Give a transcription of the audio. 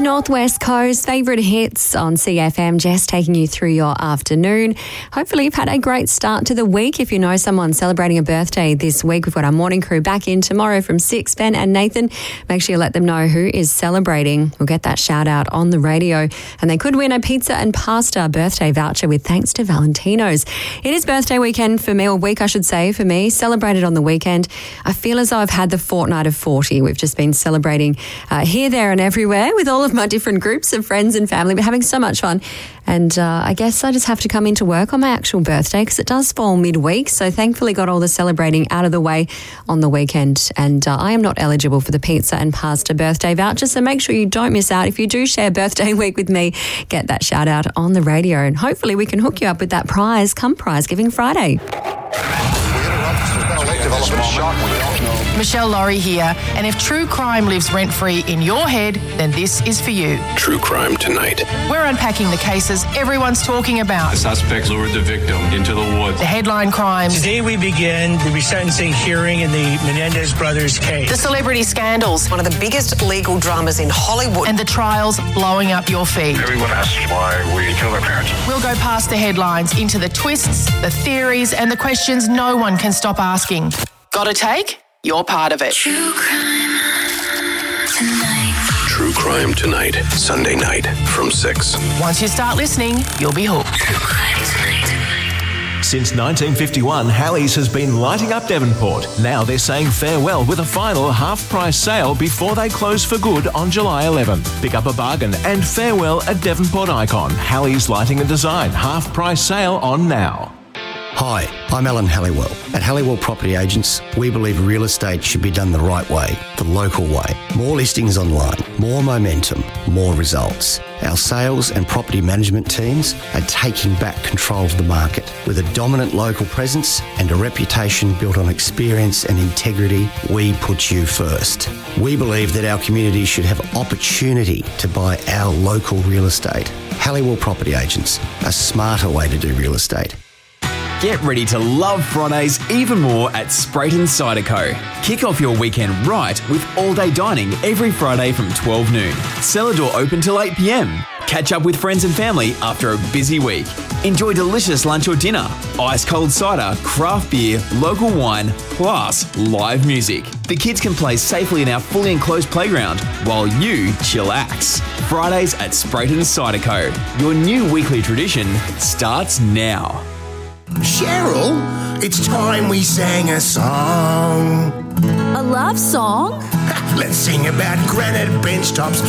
the Northwest Coast, favourite hits on CFM, Jess taking you through your afternoon. Hopefully you've had a great start to the week. If you know someone celebrating a birthday this week, we've got our morning crew back in tomorrow from 6, Ben and Nathan. Make sure you let them know who is celebrating. We'll get that shout out on the radio and they could win a pizza and pasta birthday voucher with thanks to Valentino's. It is birthday weekend for me, or week I should say for me, celebrated on the weekend. I feel as though I've had the fortnight of 40. We've just been celebrating here, there and everywhere with all of my different groups of friends and family. We're having so much fun. And I guess I just have to come into work on my actual birthday because it does fall midweek. So thankfully got all the celebrating out of the way on the weekend. And I am not eligible for the pizza and pasta birthday voucher. So make sure you don't miss out. If you do share birthday week with me, get that shout out on the radio. And hopefully we can hook you up with that prize come Prize Giving Friday. Michelle Laurie here, and if true crime lives rent-free in your head, then this is for you. True Crime Tonight. We're unpacking the cases everyone's talking about. The suspects lured the victim into the woods. The headline crimes. Today we begin the resentencing hearing in the Menendez brothers case. The celebrity scandals. One of the biggest legal dramas in Hollywood. And the trials blowing up your feed. Everyone asks why we killed our parents. We'll go past the headlines into the twists, the theories, and the questions no one can stop asking. Got a take? You're part of it. True Crime Tonight, Sunday night from 6. Once you start listening, you'll be hooked. Since 1951, Halley's has been lighting up Devonport. Now they're saying farewell with a final half-price sale before they close for good on July 11. Pick up a bargain and farewell at Devonport Icon. Halley's Lighting and Design half-price sale on now. Hi, I'm Alan Halliwell. At Halliwell Property Agents, we believe real estate should be done the right way, the local way. More listings online, more momentum, more results. Our sales and property management teams are taking back control of the market. With a dominant local presence and a reputation built on experience and integrity, we put you first. We believe that our community should have opportunity to buy our local real estate. Halliwell Property Agents, a smarter way to do real estate. Get ready to love Fridays even more at Sprayton Cider Co. Kick off your weekend right with all-day dining every Friday from 12 noon. Cellar door open till 8 p.m. Catch up with friends and family after a busy week. Enjoy delicious lunch or dinner, ice-cold cider, craft beer, local wine, plus live music. The kids can play safely in our fully enclosed playground while you chillax. Fridays at Sprayton Cider Co. Your new weekly tradition starts now. Cheryl, it's time we sang a song. A love song? Let's sing about granite bench tops,